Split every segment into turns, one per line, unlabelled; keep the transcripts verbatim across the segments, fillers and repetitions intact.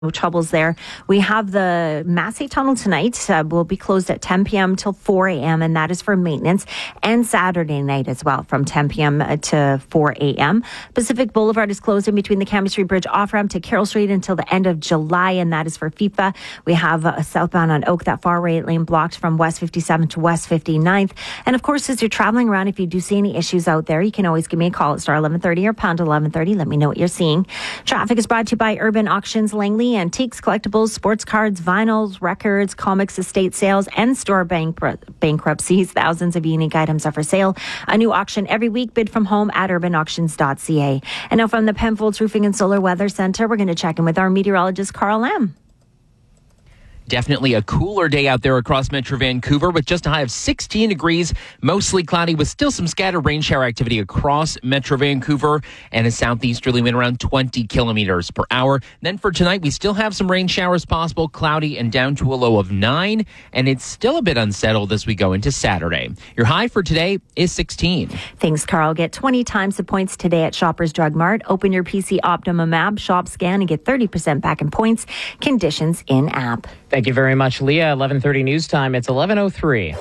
No troubles there. We have the Massey Tunnel tonight. Uh, will be closed at ten p.m. till four a.m. and that is for maintenance. And Saturday night as well from ten p.m. to four a.m. Pacific Boulevard is closed in between the Campbell Street Bridge off-ramp to Carroll Street until the end of July, and that is for FIFA. We have uh, southbound on Oak, that far right lane blocked from West fifty-seventh to West fifty-ninth. And of course, as you're traveling around, if you do see any issues out there, you can always give me a call at star eleven thirty or pound eleven thirty. Let me know what you're seeing. Traffic is brought to you by Urban Auctions Langley. Antiques, collectibles, sports cards, vinyls, records, comics, estate sales, and store bankru- bankruptcies. Thousands of unique items are for sale. A new auction every week. Bid from home at urban auctions dot c a. And now from the Penfolds Roofing and Solar Weather Centre, we're going to check in with our meteorologist, Carl Lamb.
Definitely a cooler day out there across Metro Vancouver with just a high of sixteen degrees, mostly cloudy with still some scattered rain shower activity across Metro Vancouver and a southeasterly wind around twenty kilometers per hour. Then for tonight, we still have some rain showers possible, cloudy and down to a low of nine, and it's still a bit unsettled as we go into Saturday. Your high for today is sixteen.
Thanks, Carl. Get twenty times the points today at Shoppers Drug Mart. Open your P C Optimum app, shop, scan, and get thirty percent back in points. Conditions in app.
Thank you very much, Leah. eleven thirty news time. It's eleven oh three.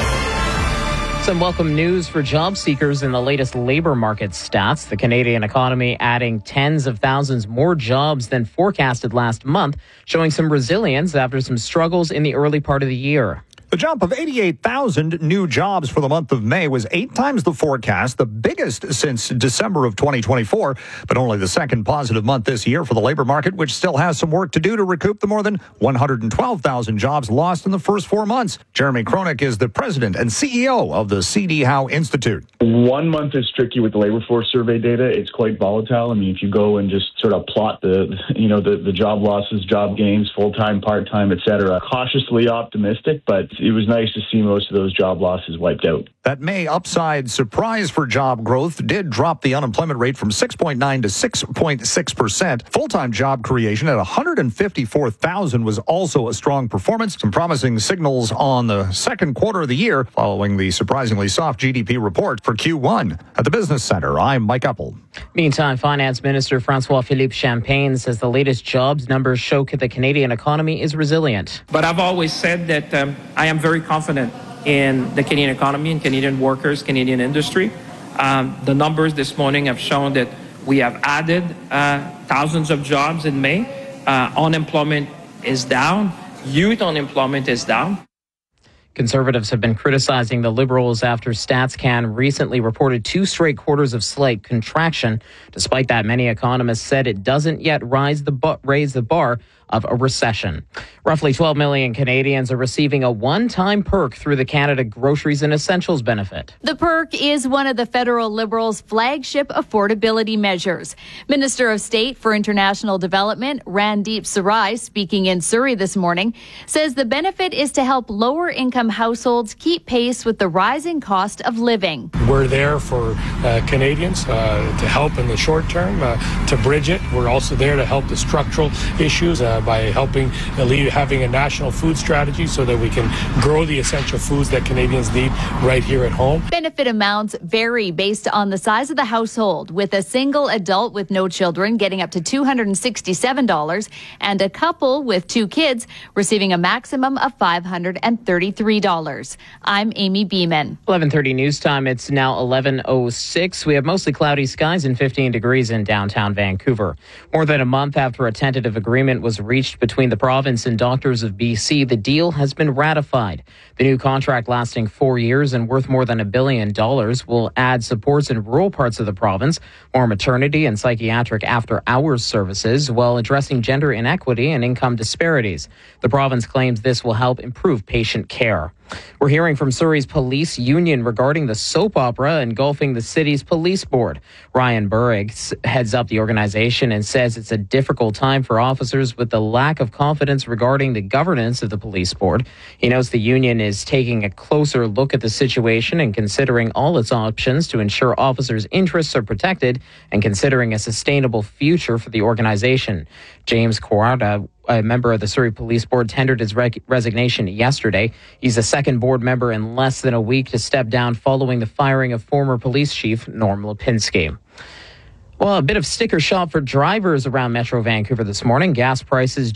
Some welcome news for job seekers in the latest labor market stats. The Canadian economy adding tens of thousands more jobs than forecasted last month, showing some resilience after some struggles in the early part of the year.
The jump of eighty-eight thousand new jobs for the month of May was eight times the forecast, the biggest since December of twenty twenty-four, but only the second positive month this year for the labor market, which still has some work to do to recoup the more than one hundred twelve thousand jobs lost in the first four months. Jeremy Kronick is the president and C E O of the C D Howe Institute.
One month is tricky with the labor force survey data. It's quite volatile. I mean, if you go and just sort of plot the, you know, the, the job losses, job gains, full-time, part-time, et cetera, cautiously optimistic, but it was nice to see most of those job losses wiped out.
That May upside surprise for job growth did drop the unemployment rate from six point nine to six point six percent. Full-time job creation at one hundred fifty-four thousand was also a strong performance. Some promising signals on the second quarter of the year following the surprisingly soft G D P report for Q one. At the Business Center, I'm Mike Uppel.
Meantime, Finance Minister François-Philippe Champagne says the latest jobs numbers show the Canadian economy is resilient.
But I've always said that um, I am very confident in the Canadian economy and Canadian workers, Canadian industry. Um, the numbers this morning have shown that we have added uh, thousands of jobs in May. Uh, unemployment is down. Youth unemployment is down.
Conservatives have been criticizing the Liberals after StatsCan recently reported two straight quarters of slight contraction. Despite that, many economists said it doesn't yet rise the bu- raise the bar of a recession. Roughly twelve million Canadians are receiving a one-time perk through the Canada Groceries and Essentials benefit.
The perk is one of the federal Liberals' flagship affordability measures. Minister of State for International Development, Randeep Sarai, speaking in Surrey this morning, says the benefit is to help lower-income households keep pace with the rising cost of living.
We're there for uh, Canadians uh, to help in the short term, uh, to bridge it. We're also there to help the structural issues uh, by helping uh, lead, having a national food strategy so that we can grow the essential foods that Canadians need right here at home.
Benefit amounts vary based on the size of the household, with a single adult with no children getting up to two hundred sixty-seven dollars and a couple with two kids receiving a maximum of five hundred thirty-three dollars. I'm Amy Beeman.
eleven thirty news time. It's now eleven oh six. We have mostly cloudy skies and fifteen degrees in downtown Vancouver. More than a month after a tentative agreement was reached between the province and Doctors of B C, the deal has been ratified. The new contract, lasting four years and worth more than a billion dollars, will add supports in rural parts of the province, more maternity and psychiatric after-hours services, while addressing gender inequity and income disparities. The province claims this will help improve patient care. We're hearing from Surrey's police union regarding the soap opera engulfing the city's police board. Ryan Burrick heads up the organization and says it's a difficult time for officers with the lack of confidence regarding the governance of the police board. He notes the union is taking a closer look at the situation and considering all its options to ensure officers' interests are protected and considering a sustainable future for the organization. James Corada, a member of the Surrey Police Board, tendered his reg- resignation yesterday. He's the second board member in less than a week to step down following the firing of former police chief Norm Lipinski. Well, a bit of sticker shock for drivers around Metro Vancouver this morning. Gas prices